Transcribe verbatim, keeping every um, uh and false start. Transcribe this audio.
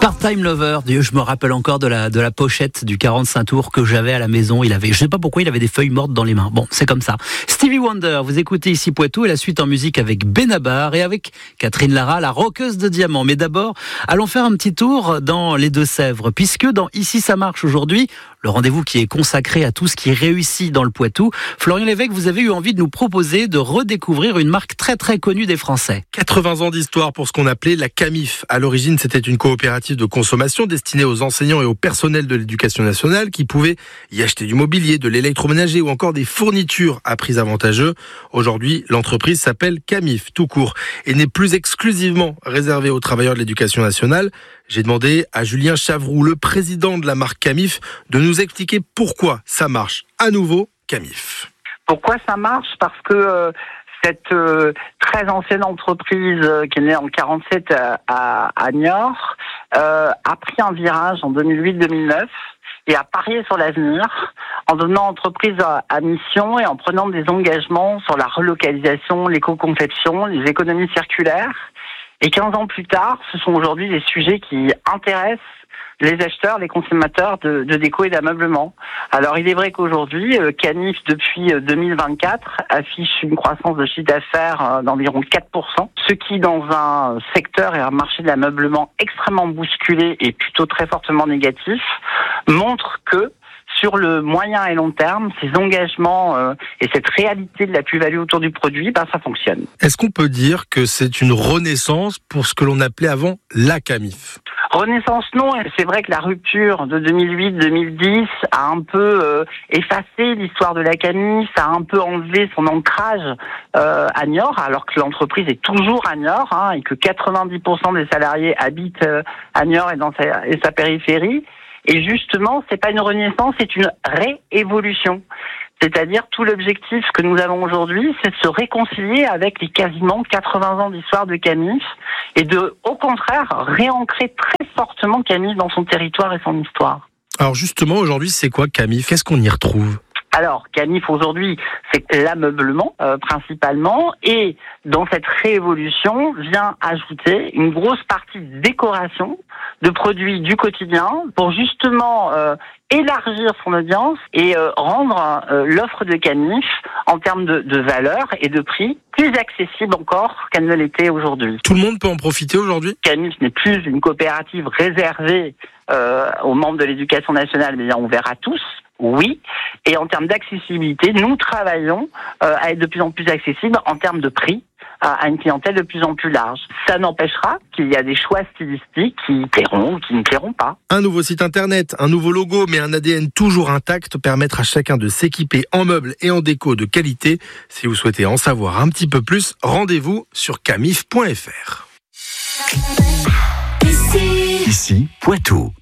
Part-Time Lover, Dieu, je me rappelle encore de la, de la pochette du quarante-cinq tours que j'avais à la maison. Il avait, je sais pas pourquoi, il avait des feuilles mortes dans les mains. Bon, c'est comme ça. Stevie Wonder, vous écoutez ici Poitou et la suite en musique avec Benabar et avec Catherine Lara, la roqueuse de diamants. Mais d'abord, allons faire un petit tour dans les Deux-Sèvres, puisque dans Ici ça marche aujourd'hui, le rendez-vous qui est consacré à tout ce qui réussit dans le Poitou. Florian Lévesque, vous avez eu envie de nous proposer de redécouvrir une marque très très connue des Français. quatre-vingts ans d'histoire pour ce qu'on appelait la Camif. À l'origine, c'était une coopérative de consommation destinée aux enseignants et au personnel de l'éducation nationale qui pouvaient y acheter du mobilier, de l'électroménager ou encore des fournitures à prix avantageux. Aujourd'hui, l'entreprise s'appelle Camif, tout court, et n'est plus exclusivement réservée aux travailleurs de l'éducation nationale. J'ai demandé à Julien Chavroux, le président de la marque Camif, de nous expliquer pourquoi ça marche à nouveau Camif. Pourquoi ça marche ? Parce que euh, cette euh, très ancienne entreprise euh, qui est née en quarante-sept à, à, à Niort euh, a pris un virage en deux mille huit deux mille neuf et a parié sur l'avenir en devenant entreprise à, à mission et en prenant des engagements sur la relocalisation, l'éco-conception, les économies circulaires. Et quinze ans plus tard, ce sont aujourd'hui des sujets qui intéressent les acheteurs, les consommateurs de, de déco et d'ameublement. Alors, il est vrai qu'aujourd'hui, euh, Camif, depuis deux mille vingt-quatre, affiche une croissance de chiffre d'affaires euh, d'environ quatre pour cent, ce qui, dans un secteur et un marché de l'ameublement extrêmement bousculé et plutôt très fortement négatif, montre que sur le moyen et long terme, ces engagements euh, et cette réalité de la plus-value autour du produit, ben, ça fonctionne. Est-ce qu'on peut dire que c'est une renaissance pour ce que l'on appelait avant la Camif ? Renaissance, non. C'est vrai que la rupture de deux mille huit deux mille dix a un peu euh, effacé l'histoire de la Camif, a un peu enlevé son ancrage euh, à Niort, alors que l'entreprise est toujours à Niort hein, et que quatre-vingt-dix pour cent des salariés habitent euh, à Niort et dans sa, et sa périphérie. Et justement, c'est pas une renaissance, c'est une réévolution. C'est-à-dire, tout l'objectif que nous avons aujourd'hui, c'est de se réconcilier avec les quasiment quatre-vingts ans d'histoire de Camif et de, au contraire, réancrer très fortement Camif dans son territoire et son histoire. Alors justement, aujourd'hui, c'est quoi Camif ? Qu'est-ce qu'on y retrouve ? Alors, Camif, aujourd'hui, c'est l'ameublement, euh, principalement, et dans cette réévolution, vient ajouter une grosse partie de décoration, de produits du quotidien, pour justement euh, élargir son audience et euh, rendre euh, l'offre de Camif, en termes de, de valeur et de prix, plus accessible encore qu'elle ne l'était aujourd'hui. Tout le monde peut en profiter aujourd'hui ? Camif n'est plus une coopérative réservée euh, aux membres de l'éducation nationale, mais bien ouverte à tous. Oui, et en termes d'accessibilité, nous travaillons euh, à être de plus en plus accessible en termes de prix à, à une clientèle de plus en plus large. Ça n'empêchera qu'il y a des choix stylistiques qui plairont ou qui ne plairont pas. Un nouveau site internet, un nouveau logo, mais un A D N toujours intact, permettre à chacun de s'équiper en meubles et en déco de qualité. Si vous souhaitez en savoir un petit peu plus, rendez-vous sur camif point f r. Ici, Ici Poitou.